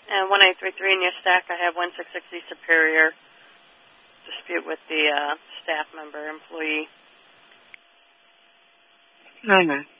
And 1833 in your stack, I have 1660 Superior. Dispute with the staff member, employee. No.